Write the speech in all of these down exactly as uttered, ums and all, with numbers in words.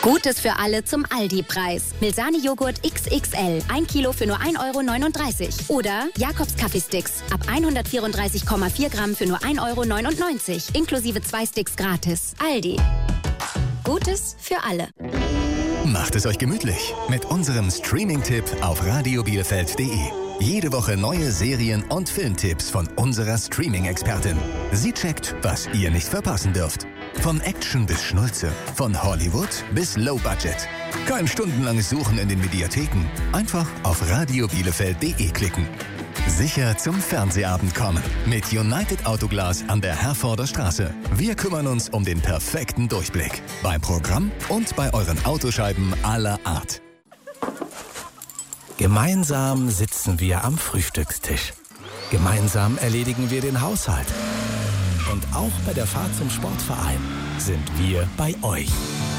Gutes für alle zum Aldi-Preis. Milsani-Joghurt X X L, ein Kilo für nur ein Euro neununddreißig. Oder Jakobs Kaffeesticks, ab hundertvierunddreißig Komma vier Gramm für nur ein Euro neunundneunzig. Inklusive zwei Sticks gratis. Aldi. Gutes für alle. Macht es euch gemütlich mit unserem Streaming-Tipp auf radio bielefeld punkt de. Jede Woche neue Serien- und Filmtipps von unserer Streaming-Expertin. Sie checkt, was ihr nicht verpassen dürft. Von Action bis Schnulze, von Hollywood bis Low Budget. Kein stundenlanges Suchen in den Mediatheken. Einfach auf radio bielefeld punkt de klicken. Sicher zum Fernsehabend kommen. Mit United Autoglas an der Herforder Straße. Wir kümmern uns um den perfekten Durchblick. Beim Programm und bei euren Autoscheiben aller Art. Gemeinsam sitzen wir am Frühstückstisch. Gemeinsam erledigen wir den Haushalt. Und auch bei der Fahrt zum Sportverein sind wir bei euch.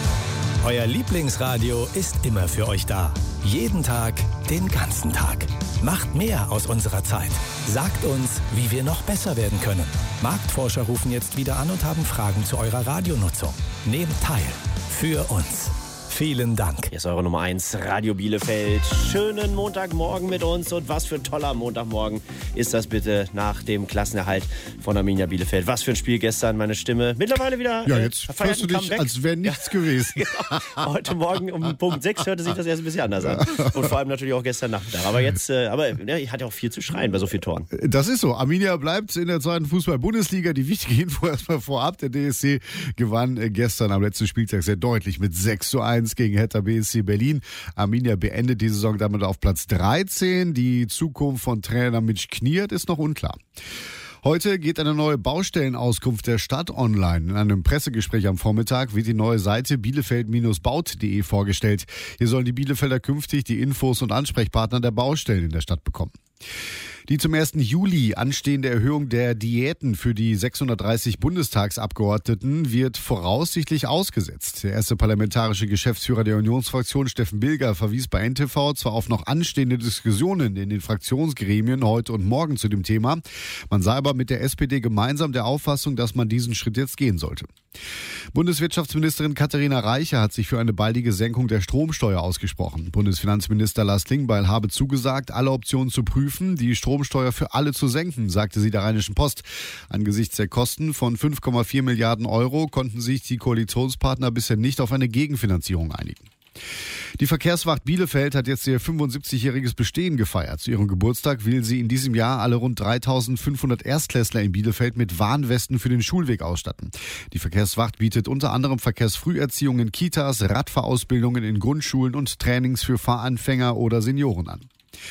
Euer Lieblingsradio ist immer für euch da. Jeden Tag, den ganzen Tag. Macht mehr aus unserer Zeit. Sagt uns, wie wir noch besser werden können. Marktforscher rufen jetzt wieder an und haben Fragen zu eurer Radionutzung. Nehmt teil. Für uns. Vielen Dank. Hier ist eure Nummer eins, Radio Bielefeld. Schönen Montagmorgen mit uns. Und was für ein toller Montagmorgen ist das bitte nach dem Klassenerhalt von Arminia Bielefeld. Was für ein Spiel gestern, meine Stimme. Mittlerweile wieder. Ja, jetzt äh, hörst du dich, Comeback. Als wäre nichts ja. gewesen. Genau. Heute Morgen um Punkt sechs hörte sich das erst ein bisschen anders an. Und vor allem natürlich auch gestern Nachmittag. Aber jetzt, äh, aber ja, ich hatte auch viel zu schreien bei so vielen Toren. Das ist so. Arminia bleibt in der zweiten Fußball-Bundesliga. Die wichtige Info erstmal vorab. Der D S C gewann gestern am letzten Spieltag sehr deutlich mit sechs zu eins gegen Hertha B S C Berlin. Arminia beendet die Saison damit auf Platz dreizehn. Die Zukunft von Trainer Mitch Kniert ist noch unklar. Heute geht eine neue Baustellenauskunft der Stadt online. In einem Pressegespräch am Vormittag wird die neue Seite bielefeld baut punkt de vorgestellt. Hier sollen die Bielefelder künftig die Infos und Ansprechpartner der Baustellen in der Stadt bekommen. Die zum ersten Juli anstehende Erhöhung der Diäten für die sechshundertdreißig Bundestagsabgeordneten wird voraussichtlich ausgesetzt. Der erste parlamentarische Geschäftsführer der Unionsfraktion, Steffen Bilger, verwies bei N T V zwar auf noch anstehende Diskussionen in den Fraktionsgremien heute und morgen zu dem Thema. Man sei aber mit der S P D gemeinsam der Auffassung, dass man diesen Schritt jetzt gehen sollte. Bundeswirtschaftsministerin Katharina Reiche hat sich für eine baldige Senkung der Stromsteuer ausgesprochen. Bundesfinanzminister Lars Klingbeil habe zugesagt, alle Optionen zu prüfen, die Stromsteuer für alle zu senken, sagte sie der Rheinischen Post. Angesichts der Kosten von fünf Komma vier Milliarden Euro konnten sich die Koalitionspartner bisher nicht auf eine Gegenfinanzierung einigen. Die Verkehrswacht Bielefeld hat jetzt ihr fünfundsiebzigjähriges Bestehen gefeiert. Zu ihrem Geburtstag will sie in diesem Jahr alle rund dreitausendfünfhundert Erstklässler in Bielefeld mit Warnwesten für den Schulweg ausstatten. Die Verkehrswacht bietet unter anderem Verkehrsfrüherziehung in Kitas, Radfahrausbildungen in Grundschulen und Trainings für Fahranfänger oder Senioren an.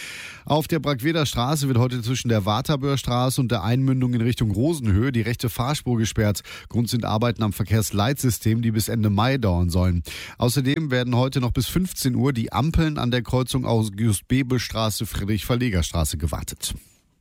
Auf der Brackweder Straße wird heute zwischen der Waterberger Straße und der Einmündung in Richtung Rosenhöhe die rechte Fahrspur gesperrt. Grund sind Arbeiten am Verkehrsleitsystem, die bis Ende Mai dauern sollen. Außerdem werden heute noch bis fünfzehn Uhr die Ampeln an der Kreuzung August-Bebel-Straße, Friedrich-Verleger-Straße gewartet.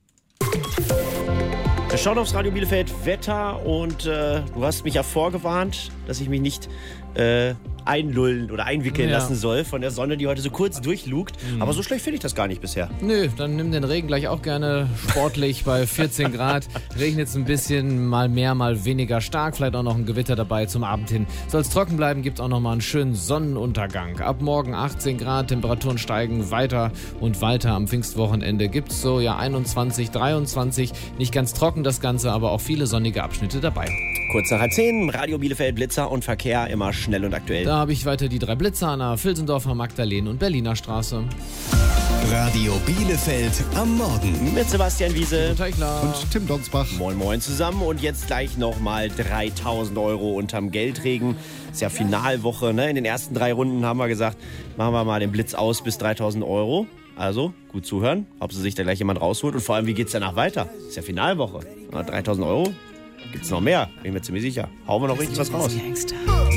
Wir schauen aufs Radio Bielefeld Wetter und äh, du hast mich ja vorgewarnt, dass ich mich nicht äh, einlullen oder einwickeln ja. lassen soll von der Sonne, die heute so kurz durchlugt. Mhm. Aber so schlecht finde ich das gar nicht bisher. Nö, dann nimm den Regen gleich auch gerne sportlich bei vierzehn Grad. Regnet es ein bisschen, mal mehr, mal weniger stark. Vielleicht auch noch ein Gewitter dabei zum Abend hin. Soll es trocken bleiben, gibt es auch noch mal einen schönen Sonnenuntergang. Ab morgen achtzehn Grad, Temperaturen steigen weiter und weiter. Am Pfingstwochenende gibt es so ja einundzwanzig, dreiundzwanzig. Nicht ganz trocken das Ganze, aber auch viele sonnige Abschnitte dabei. Kurz nach halb zehn, Radio Bielefeld Blitzer und Verkehr immer schnell und aktuell. Da habe ich weiter die drei Blitzer an der Vilsendorfer, Magdalenen und Berliner Straße. Radio Bielefeld am Morgen. Mit Sebastian Wiese und Tim Donsbach. Moin Moin zusammen und jetzt gleich nochmal dreitausend Euro unterm Geldregen. Ist ja Finalwoche, ne? In den ersten drei Runden haben wir gesagt, machen wir mal den Blitz aus bis dreitausend Euro. Also, gut zuhören, ob sich da gleich jemand rausholt und vor allem, wie geht's danach weiter? Ist ja Finalwoche. dreitausend Euro, gibt's noch mehr, bin mir ziemlich sicher. Hauen wir noch richtig was raus.